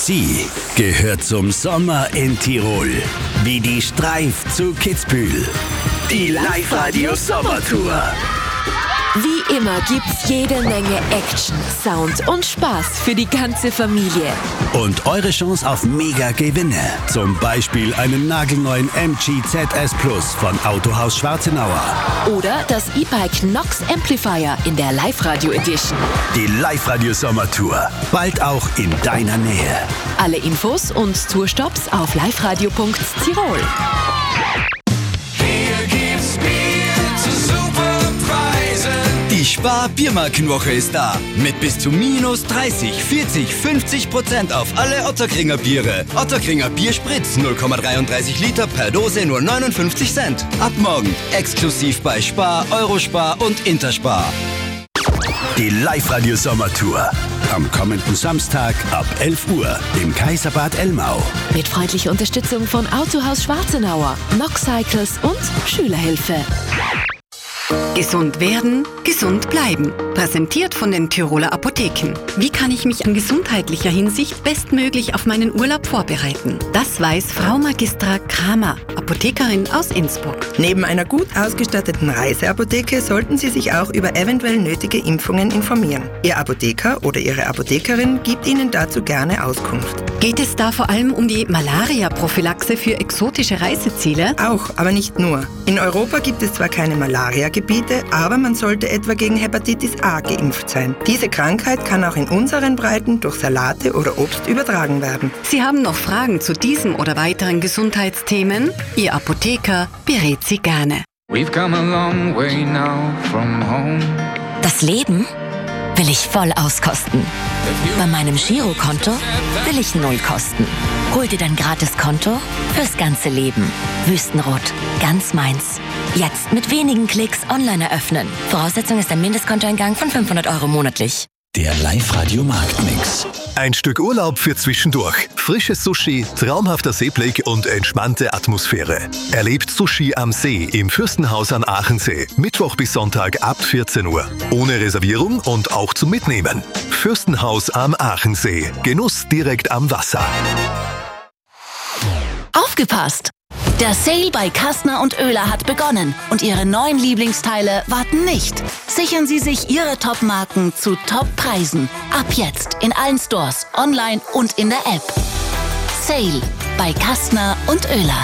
Sie gehört zum Sommer in Tirol. Wie die Streif zu Kitzbühel. Die Live-Radio Sommertour. Wie immer gibt's jede Menge Action, Sound und Spaß für die ganze Familie. Und eure Chance auf Mega-Gewinne. Zum Beispiel einen nagelneuen MG ZS Plus von Autohaus Schwarzenauer. Oder das E-Bike Nox Amplifier in der Live-Radio Edition. Die Live-Radio Sommertour. Bald auch in deiner Nähe. Alle Infos und Tourstops auf liveradio.tirol. Die Spar-Biermarkenwoche ist da. Mit bis zu minus 30, 40, 50% auf alle Ottakringer Biere. Ottakringer Bierspritz 0,33 Liter per Dose nur 59 Cent. Ab morgen exklusiv bei Spar, Eurospar und Interspar. Die Live-Radio Sommertour. Am kommenden Samstag ab 11 Uhr im Kaiserbad Elmau. Mit freundlicher Unterstützung von Autohaus Schwarzenauer, Nox Cycles und Schülerhilfe. Gesund werden, gesund bleiben. Präsentiert von den Tiroler Apotheken. Wie kann ich mich in gesundheitlicher Hinsicht bestmöglich auf meinen Urlaub vorbereiten? Das weiß Frau Magistra Kramer, Apothekerin aus Innsbruck. Neben einer gut ausgestatteten Reiseapotheke sollten Sie sich auch über eventuell nötige Impfungen informieren. Ihr Apotheker oder Ihre Apothekerin gibt Ihnen dazu gerne Auskunft. Geht es da vor allem um die Malaria-Prophylaxe für exotische Reiseziele? Auch, aber nicht nur. In Europa gibt es zwar keine Malaria-Gebiete, aber man sollte etwa gegen Hepatitis A geimpft sein. Diese Krankheit kann auch in unseren Breiten durch Salate oder Obst übertragen werden. Sie haben noch Fragen zu diesem oder weiteren Gesundheitsthemen? Ihr Apotheker berät Sie gerne. We've come a long way now from home. Das Leben will ich voll auskosten. Bei meinem Girokonto will ich 0 kosten. Hol dir dein Gratiskonto fürs ganze Leben. Wüstenrot, ganz meins. Jetzt mit wenigen Klicks online eröffnen. Voraussetzung ist ein Mindestkontoeingang von 500 € monatlich. Der Live-Radio Marktmix. Ein Stück Urlaub für zwischendurch. Frisches Sushi, traumhafter Seeblick und entspannte Atmosphäre. Erlebt Sushi am See im Fürstenhaus an Aachensee. Mittwoch bis Sonntag ab 14 Uhr. Ohne Reservierung und auch zum Mitnehmen. Fürstenhaus am Aachensee. Genuss direkt am Wasser. Aufgepasst! Der Sale bei Kastner und Oehler hat begonnen und Ihre neuen Lieblingsteile warten nicht. Sichern Sie sich Ihre Top-Marken zu Top-Preisen. Ab jetzt in allen Stores, online und in der App. Sale bei Kastner und Oehler.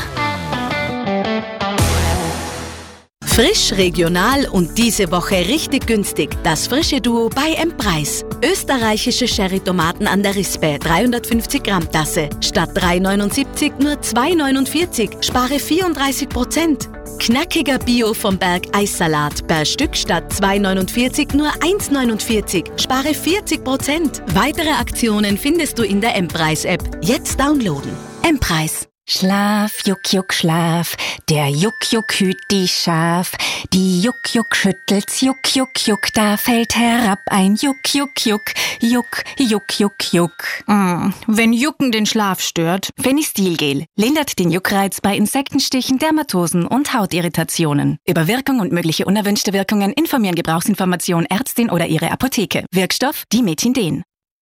Frisch, regional und diese Woche richtig günstig. Das frische Duo bei M-Preis. Österreichische Sherry-Tomaten an der Rispe, 350 Gramm Tasse. Statt 3,79 nur 2,49. Spare 34%. Knackiger Bio vom Berg Eissalat. Per Stück statt 2,49 nur 1,49. Spare 40%. Weitere Aktionen findest du in der M-Preis-App. Jetzt downloaden. M-Preis. Schlaf, Juck, Juck, Schlaf. Der Juck, Juck hüt die Schaf. Die Juck, Juck schüttelt's, Juck, Juck, Juck. Da fällt herab ein Juck, Juck, Juck. Juck, Juck, Juck, Juck. Wenn Jucken den Schlaf stört. Fenistilgel lindert den Juckreiz bei Insektenstichen, Dermatosen und Hautirritationen. Über Wirkung und mögliche unerwünschte Wirkungen informieren Gebrauchsinformation Ärztin oder ihre Apotheke. Wirkstoff Dimetindin.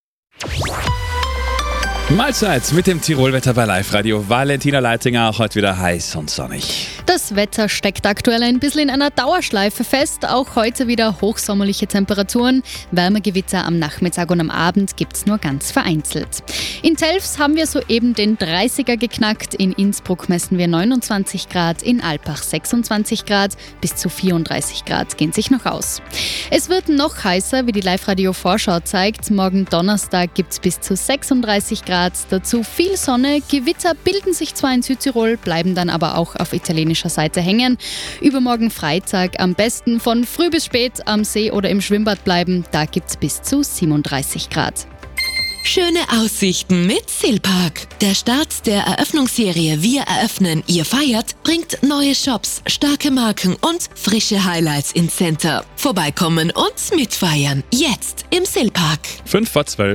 Mahlzeit mit dem Tirolwetter bei Live-Radio. Valentina Leitinger, auch heute wieder heiß und sonnig. Das Wetter steckt aktuell ein bisschen in einer Dauerschleife fest. Auch heute wieder hochsommerliche Temperaturen. Wärmegewitter am Nachmittag und am Abend gibt es nur ganz vereinzelt. In Telfs haben wir soeben den 30er geknackt. In Innsbruck messen wir 29 Grad, in Alpbach 26 Grad. Bis zu 34 Grad gehen sich noch aus. Es wird noch heißer, wie die Live-Radio-Vorschau zeigt. Morgen Donnerstag gibt es bis zu 36 Grad. Dazu viel Sonne. Gewitter bilden sich zwar in Südtirol, bleiben dann aber auch auf italienischer Seite hängen. Übermorgen Freitag am besten von früh bis spät am See oder im Schwimmbad bleiben. Da gibt es bis zu 37 Grad. Schöne Aussichten mit Silpark. Der Start der Eröffnungsserie Wir eröffnen, ihr feiert bringt neue Shops, starke Marken und frische Highlights ins Center. Vorbeikommen und mitfeiern. Jetzt im Silpark. 5:12.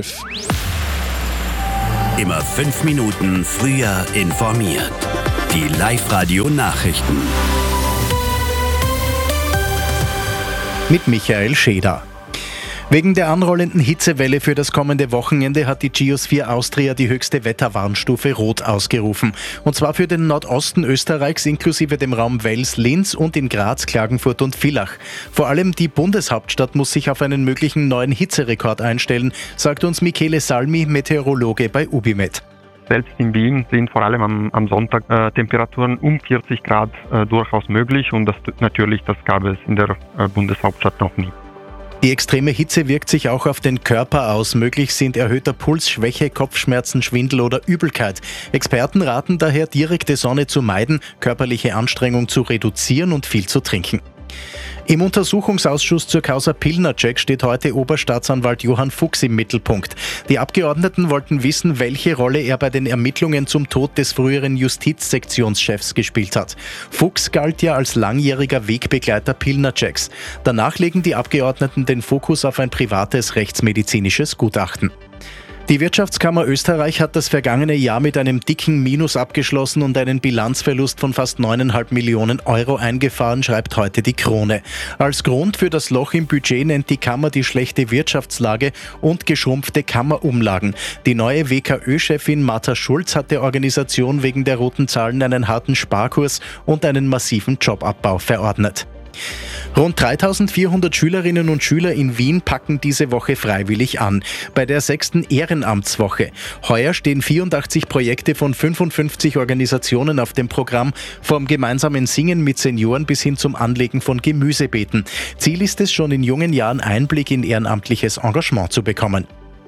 Immer 5 Minuten früher informiert. Die Live-Radio-Nachrichten. Mit Michael Scheder. Wegen der anrollenden Hitzewelle für das kommende Wochenende hat die Geosphere Austria die höchste Wetterwarnstufe Rot ausgerufen. Und zwar für den Nordosten Österreichs inklusive dem Raum Wels, Linz und in Graz, Klagenfurt und Villach. Vor allem die Bundeshauptstadt muss sich auf einen möglichen neuen Hitzerekord einstellen, sagt uns Michele Salmi, Meteorologe bei Ubimet. Selbst in Wien sind vor allem am Sonntag Temperaturen um 40 Grad durchaus möglich und das gab es in der Bundeshauptstadt noch nie. Die extreme Hitze wirkt sich auch auf den Körper aus. Möglich sind erhöhter Puls, Schwäche, Kopfschmerzen, Schwindel oder Übelkeit. Experten raten daher, direkte Sonne zu meiden, körperliche Anstrengung zu reduzieren und viel zu trinken. Im Untersuchungsausschuss zur Causa Pilnacek steht heute Oberstaatsanwalt Johann Fuchs im Mittelpunkt. Die Abgeordneten wollten wissen, welche Rolle er bei den Ermittlungen zum Tod des früheren Justizsektionschefs gespielt hat. Fuchs galt ja als langjähriger Wegbegleiter Pilnaceks. Danach legen die Abgeordneten den Fokus auf ein privates rechtsmedizinisches Gutachten. Die Wirtschaftskammer Österreich hat das vergangene Jahr mit einem dicken Minus abgeschlossen und einen Bilanzverlust von fast 9,5 Millionen Euro eingefahren, schreibt heute die Krone. Als Grund für das Loch im Budget nennt die Kammer die schlechte Wirtschaftslage und geschrumpfte Kammerumlagen. Die neue WKÖ-Chefin Martha Schulz hat der Organisation wegen der roten Zahlen einen harten Sparkurs und einen massiven Jobabbau verordnet. Rund 3.400 Schülerinnen und Schüler in Wien packen diese Woche freiwillig an. Bei der 6. Ehrenamtswoche. Heuer stehen 84 Projekte von 55 Organisationen auf dem Programm, vom gemeinsamen Singen mit Senioren bis hin zum Anlegen von Gemüsebeeten. Ziel ist es, schon in jungen Jahren Einblick in ehrenamtliches Engagement zu bekommen.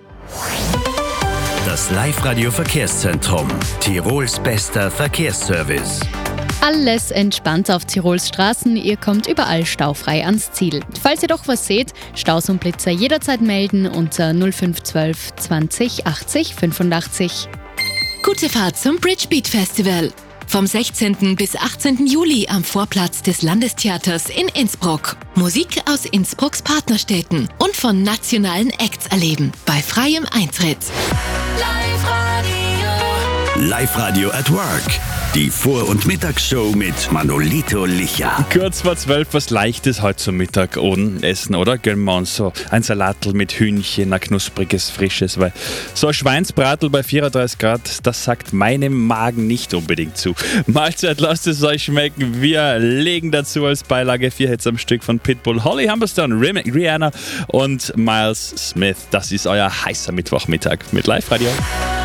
Das Live-Radio-Verkehrszentrum. Tirols bester Verkehrsservice. Alles entspannt auf Tirols Straßen, ihr kommt überall staufrei ans Ziel. Falls ihr doch was seht, Staus und Blitzer jederzeit melden unter 0512 20 80 85. Gute Fahrt zum Bridge Beat Festival. Vom 16. bis 18. Juli am Vorplatz des Landestheaters in Innsbruck. Musik aus Innsbrucks Partnerstädten und von nationalen Acts erleben. Bei freiem Eintritt. Live-Radio at Work. Die Vor- und Mittagsshow mit Manolito Licha. Kurz vor 12 was Leichtes heute zum Mittag ohne Essen, oder? Gönnen wir uns so ein Salatl mit Hühnchen, ein knuspriges, frisches, weil so ein Schweinsbratel bei 34 Grad, das sagt meinem Magen nicht unbedingt zu. Mahlzeit, lasst es euch schmecken. Wir legen dazu als Beilage 4 Hits am Stück von Pitbull, Holly Humberstone, Rihanna und Miles Smith. Das ist euer heißer Mittwochmittag mit Live-Radio.